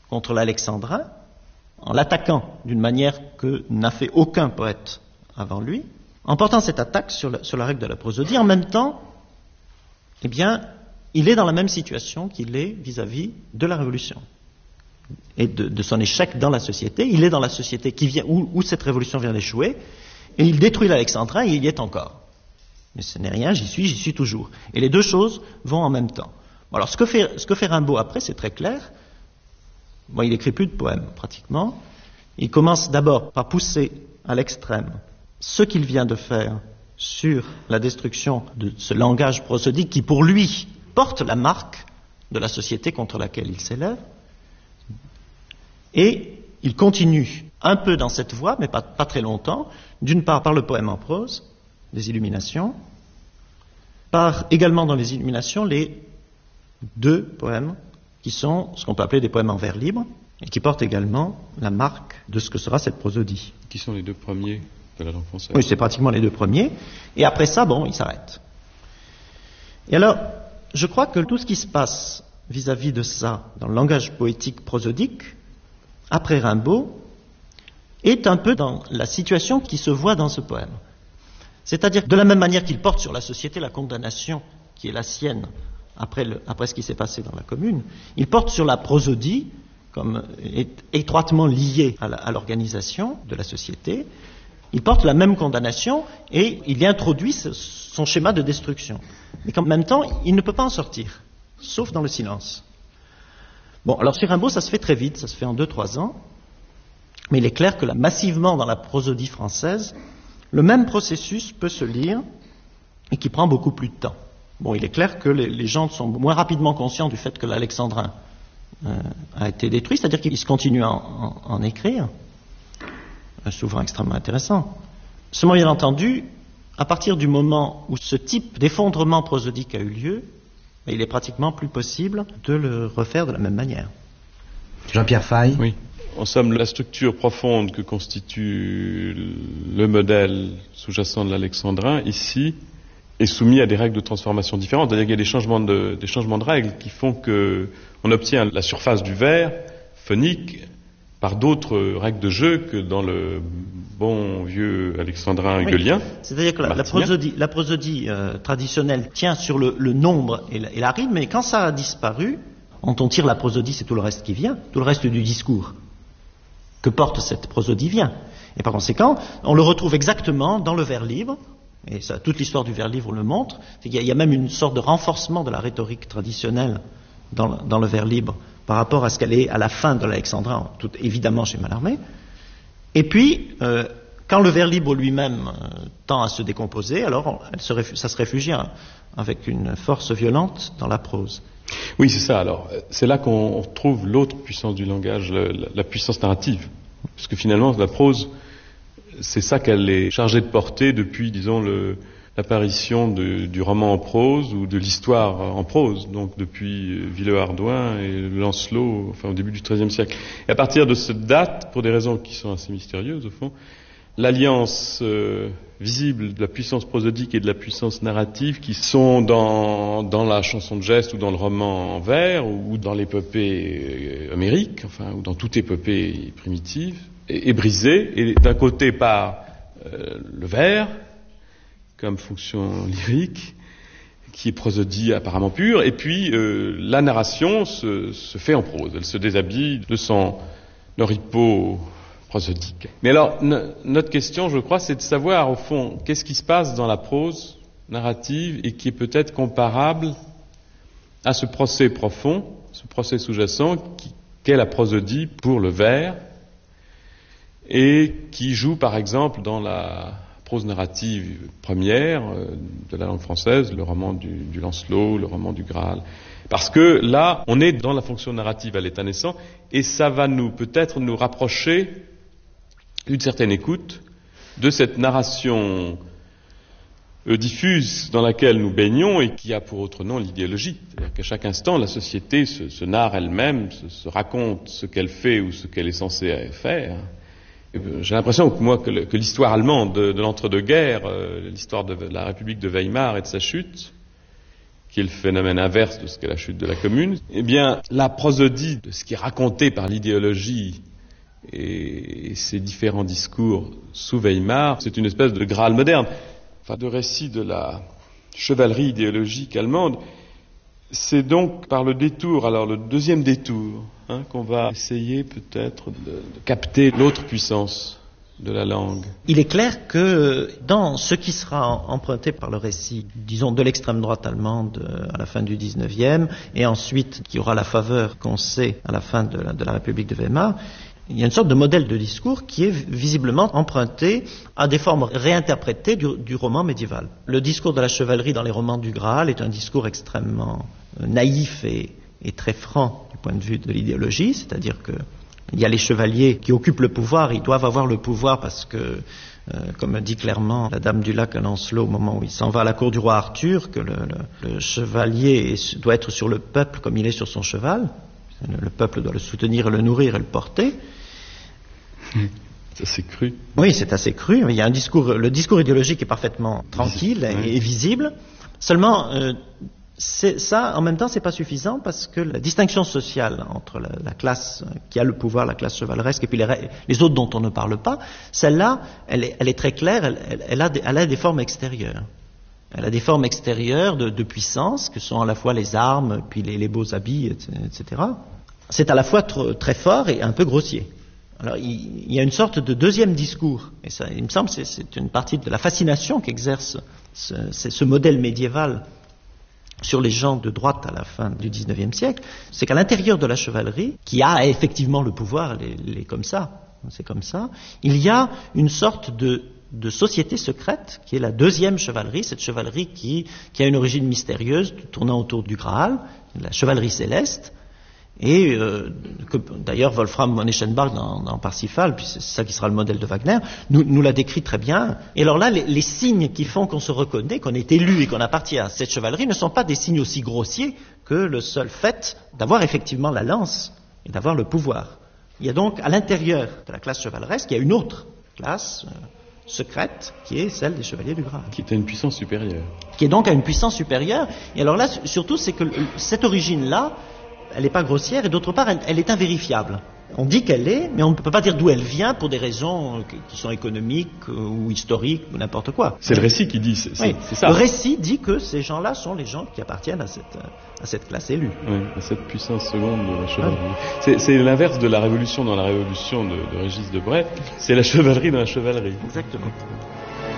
contre l'alexandrin, en l'attaquant d'une manière que n'a fait aucun poète avant lui, en portant cette attaque sur la règle de la prosodie, en même temps, eh bien, il est dans la même situation qu'il est vis-à-vis de la Révolution et de son échec dans la société. Il est dans la société où cette révolution vient d'échouer, et il détruit l'alexandrin, et il y est encore. Mais ce n'est rien, j'y suis toujours. Et les deux choses vont en même temps. Bon, alors, ce que fait Rimbaud après, c'est très clair. Bon, il n'écrit plus de poèmes, pratiquement. Il commence d'abord par pousser à l'extrême ce qu'il vient de faire sur la destruction de ce langage prosodique qui, pour lui, porte la marque de la société contre laquelle il s'élève. Et il continue un peu dans cette voie, mais pas très longtemps, d'une part par le poème en prose, les Illuminations, par également dans les Illuminations les deux poèmes qui sont ce qu'on peut appeler des poèmes en vers libre, et qui portent également la marque de ce que sera cette prosodie. Qui sont les deux premiers de la langue française? Oui, c'est pratiquement les deux premiers. Et après ça, bon, il s'arrête. Et alors, je crois que tout ce qui se passe vis-à-vis de ça, dans le langage poétique prosodique, après Rimbaud, est un peu dans la situation qui se voit dans ce poème. C'est-à-dire, de la même manière qu'il porte sur la société la condamnation qui est la sienne après ce qui s'est passé dans la Commune, il porte sur la prosodie, comme étroitement liée à l'organisation de la société. Il porte la même condamnation et il y introduit son schéma de destruction. Mais qu'en même temps, il ne peut pas en sortir, sauf dans le silence. Bon, alors sur Rimbaud, ça se fait très vite, ça se fait en 2-3 ans, mais il est clair que massivement dans la prosodie française, le même processus peut se lire et qui prend beaucoup plus de temps. Bon, il est clair que les gens sont moins rapidement conscients du fait que l'alexandrin a été détruit, c'est-à-dire qu'ils se continuent à en écrire, souvent extrêmement intéressant. Seulement, bien entendu, à partir du moment où ce type d'effondrement prosodique a eu lieu, il est pratiquement plus possible de le refaire de la même manière. Jean-Pierre Faye. Oui. En somme, la structure profonde que constitue le modèle sous-jacent de l'alexandrin, ici, est soumis à des règles de transformation différentes. C'est-à-dire qu'il y a des changements de règles qui font qu'on obtient la surface du vers phonique par d'autres règles de jeu que dans le bon vieux alexandrin hegélien. Oui. C'est-à-dire que la prosodie traditionnelle tient sur le nombre et la rime, mais quand ça a disparu, quand on tire la prosodie, c'est tout le reste qui vient, tout le reste du discours que porte cette prosodie vient. Et par conséquent, on le retrouve exactement dans le vers libre, et ça, toute l'histoire du vers libre le montre. Il y a même une sorte de renforcement de la rhétorique traditionnelle dans le vers libre par rapport à ce qu'elle est à la fin de l'alexandrin, tout évidemment chez Mallarmé. Et puis, quand le vers libre lui-même tend à se décomposer, alors ça se réfugie avec une force violente dans la prose. Oui, c'est ça. Alors, c'est là qu'on retrouve l'autre puissance du langage, la puissance narrative. Parce que finalement, la prose, c'est ça qu'elle est chargée de porter depuis, disons, l'apparition du roman en prose ou de l'histoire en prose, donc depuis Villehardouin et Lancelot, enfin au début du XIIIe siècle. Et à partir de cette date, pour des raisons qui sont assez mystérieuses au fond, l'alliance visible de la puissance prosodique et de la puissance narrative qui sont dans la chanson de geste ou dans le roman en vers ou dans l'épopée homérique, enfin ou dans toute épopée primitive, est brisée, et d'un côté par le vers comme fonction lyrique qui est prosodie apparemment pure, et puis la narration se fait en prose, elle se déshabille de son oripeau prosodique. Mais alors, notre question, je crois, c'est de savoir, au fond, qu'est-ce qui se passe dans la prose narrative et qui est peut-être comparable à ce procès profond, ce procès sous-jacent qu'est la prosodie pour le vers et qui joue, par exemple, dans la prose narrative première de la langue française, le roman du Lancelot, le roman du Graal. Parce que là, on est dans la fonction narrative à l'état naissant et ça va peut-être nous rapprocher une certaine écoute de cette narration diffuse dans laquelle nous baignons et qui a pour autre nom l'idéologie. C'est-à-dire qu'à chaque instant, la société se narre elle-même, se raconte ce qu'elle fait ou ce qu'elle est censée faire. J'ai l'impression que l'histoire allemande de l'entre-deux-guerres, l'histoire de la République de Weimar et de sa chute, qui est le phénomène inverse de ce qu'est la chute de la Commune, eh bien, la prosodie de ce qui est raconté par l'idéologie et ses différents discours sous Weimar, c'est une espèce de Graal moderne, enfin de récit de la chevalerie idéologique allemande. C'est donc par le détour, alors le deuxième détour, qu'on va essayer peut-être de capter l'autre puissance de la langue. Il est clair que dans ce qui sera emprunté par le récit, disons, de l'extrême droite allemande à la fin du 19e, et ensuite qui aura la faveur qu'on sait à la fin de la République de Weimar, il y a une sorte de modèle de discours qui est visiblement emprunté à des formes réinterprétées du roman médiéval. Le discours de la chevalerie dans les romans du Graal est un discours extrêmement naïf et très franc du point de vue de l'idéologie, c'est-à-dire que il y a les chevaliers qui occupent le pouvoir, ils doivent avoir le pouvoir parce que, comme dit clairement la Dame du Lac à Lancelot au moment où il s'en va à la cour du roi Arthur, que le chevalier doit être sur le peuple comme il est sur son cheval. Le peuple doit le soutenir, le nourrir et le porter. C'est assez cru. Oui, c'est assez cru. Il y a le discours idéologique est parfaitement tranquille et visible. Seulement, ça, en même temps, c'est pas suffisant parce que la distinction sociale entre la classe qui a le pouvoir, la classe chevaleresque, et puis les autres dont on ne parle pas, celle-là, elle est très claire. Elle a des formes extérieures. Elle a des formes extérieures de puissance, que sont à la fois les armes, puis les beaux habits, etc. C'est à la fois très fort et un peu grossier. Alors, il y a une sorte de deuxième discours, et ça, il me semble, c'est une partie de la fascination qu'exerce ce modèle médiéval sur les gens de droite à la fin du XIXe siècle, c'est qu'à l'intérieur de la chevalerie, qui a effectivement le pouvoir, elle est comme ça, c'est comme ça, il y a une sorte de société secrète, qui est la deuxième chevalerie, cette chevalerie qui a une origine mystérieuse, tournant autour du Graal, la chevalerie céleste, et que d'ailleurs Wolfram von Eschenbach dans Parsifal, puis c'est ça qui sera le modèle de Wagner, nous l'a décrit très bien. Et alors là, les signes qui font qu'on se reconnaît, qu'on est élu et qu'on appartient à cette chevalerie ne sont pas des signes aussi grossiers que le seul fait d'avoir effectivement la lance et d'avoir le pouvoir. Il y a donc à l'intérieur de la classe chevaleresque, il y a une autre classe secrète, qui est celle des chevaliers du Graal. Qui est à une puissance supérieure. Qui est donc à une puissance supérieure. Et alors là, surtout, c'est que cette origine-là, elle n'est pas grossière, et d'autre part, elle est invérifiable. On dit qu'elle est, mais on ne peut pas dire d'où elle vient pour des raisons qui sont économiques ou historiques ou n'importe quoi. C'est le récit qui dit, c'est ça. Le récit dit que ces gens-là sont les gens qui appartiennent à cette classe élue. Oui, à cette puissance seconde de la chevalerie. C'est l'inverse de la révolution dans la révolution de Régis Debray, c'est la chevalerie dans la chevalerie. Exactement.